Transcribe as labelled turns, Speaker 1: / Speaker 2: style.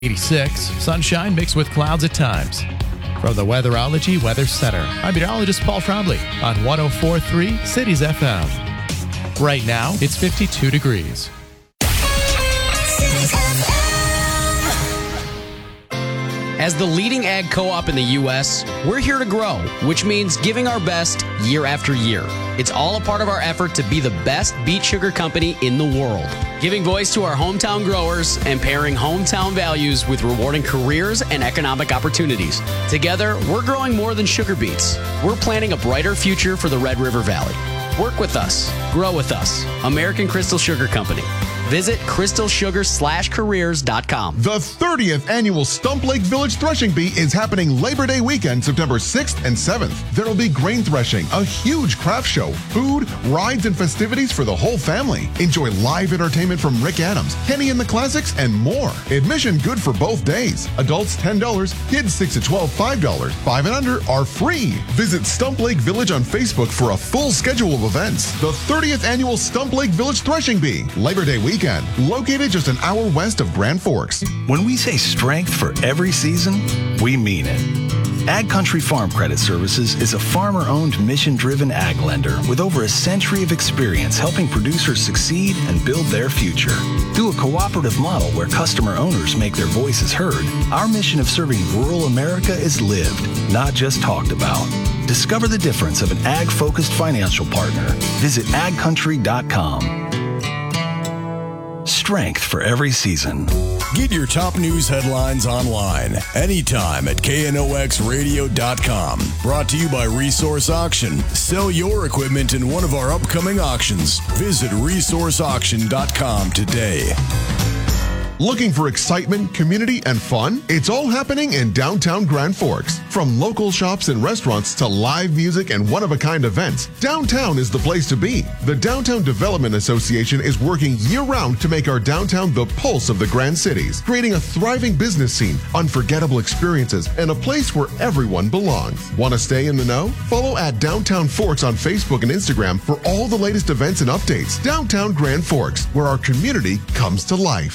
Speaker 1: 86, sunshine mixed with clouds at times. From the Weatherology Weather Center, I'm meteorologist Paul Trombley on 104.3 Cities FM. Right now, it's 52 degrees.
Speaker 2: As the leading ag co-op in the U.S., we're here to grow, which means giving our best year after year. It's all a part of our effort to be the best beet sugar company in the world, giving voice to our hometown growers and pairing hometown values with rewarding careers and economic opportunities. Together, we're growing more than sugar beets. We're planting a brighter future for the Red River Valley. Work with us. Grow with us. American Crystal Sugar Company. Visit crystalsugar/careers.com.
Speaker 3: The 30th annual Stump Lake Village Threshing Bee is happening Labor Day weekend, September 6th and 7th. There will be grain threshing, a huge craft show, food, rides, and festivities for the whole family. Enjoy live entertainment from Rick Adams, Kenny and the Classics, and more. Admission good for both days. Adults $10, kids 6 to 12 $5. 5 and under are free. Visit Stump Lake Village on Facebook for a full schedule of events. The 30th annual Stump Lake Village Threshing Bee, Labor Day weekend, located just an hour west of Grand Forks.
Speaker 4: When we say strength for every season, we mean it. Ag Country Farm Credit Services is a farmer-owned, mission-driven ag lender with over a century of experience helping producers succeed and build their future. Through a cooperative model where customer owners make their voices heard, our mission of serving rural America is lived, not just talked about. Discover the difference of an ag-focused financial partner. Visit agcountry.com. Strength for every season.
Speaker 5: Get your top news headlines online anytime at knoxradio.com. Brought to you by Resource Auction. Sell your equipment in one of our upcoming auctions. Visit resourceauction.com today.
Speaker 3: Looking for excitement, community, and fun? It's all happening in downtown Grand Forks. From local shops and restaurants to live music and one-of-a-kind events, downtown is the place to be. The Downtown Development Association is working year-round to make our downtown the pulse of the Grand Cities, creating a thriving business scene, unforgettable experiences, and a place where everyone belongs. Want to stay in the know? Follow at Downtown Forks on Facebook and Instagram for all the latest events and updates. Downtown Grand Forks, where our community comes to life.